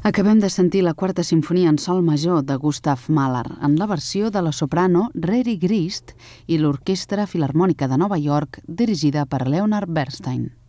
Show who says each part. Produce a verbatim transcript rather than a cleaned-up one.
Speaker 1: Acabem de sentir la quarta sinfonia en sol major de Gustav Mahler, en la versió de la soprano Reri Grist i l'Orquestra Filharmònica de Nova York, dirigida per Leonard Bernstein.